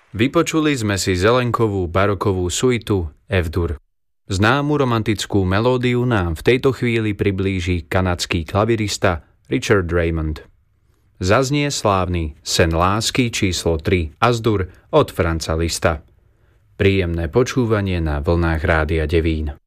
Vypočuli sme si Zelenkovú barokovú suitu F-dur. Známu romantickú melódiu nám v tejto chvíli priblíži kanadský klavirista Richard Raymond. Zaznie slávny Sen lásky číslo 3 As-dur od Franza Lista. Príjemné počúvanie na vlnách Rádia Devín.